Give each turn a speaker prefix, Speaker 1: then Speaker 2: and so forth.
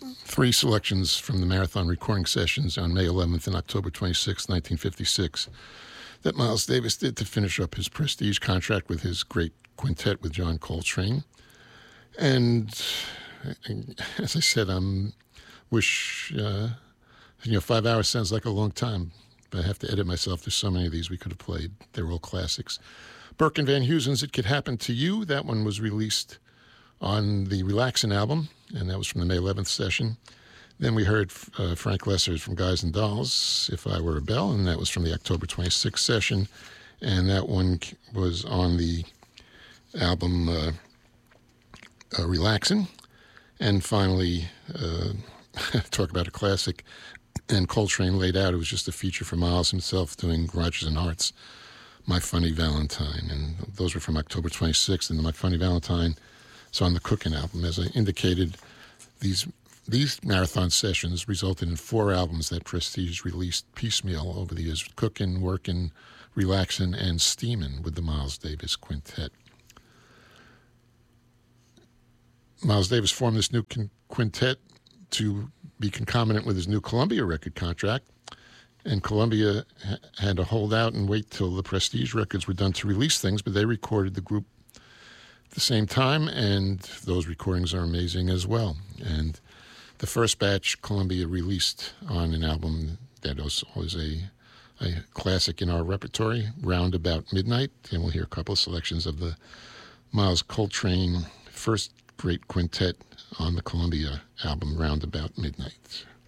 Speaker 1: three selections from the marathon recording sessions on May 11th and October 26th, 1956, that Miles Davis did to finish up his prestige contract with his great quintet with John Coltrane. And as I said, wish, 5 hours sounds like a long time, but I have to edit myself. There's so many of these we could have played. They're all classics. Burke and Van Heusen's It Could Happen to You. That one was released on the Relaxin' album, and that was from the May 11th session. Then we heard Frank Lesser's from Guys and Dolls, If I Were a Bell, and that was from the October 26th session. And that one was on the album Relaxin'. And finally, talk about a classic, and Coltrane laid out, it was just a feature for Miles himself doing Rodgers and Hart's My Funny Valentine. And those were from October 26th, and My Funny Valentine is on the Cookin' album. As I indicated, these marathon sessions resulted in 4 albums that Prestige released piecemeal over the years: Cookin', Workin', Relaxin', and Steamin' with the Miles Davis Quintet. Miles Davis formed this new quintet to be concomitant with his new Columbia record contract, and Columbia had to hold out and wait till the Prestige records were done to release things, but they recorded the group at the same time, and those recordings are amazing as well. And the first batch Columbia released on an album that was a classic in our repertory, Round About Midnight, and we'll hear a couple of selections of the Miles Coltrane first great quintet on the Columbia album, Round About Midnight.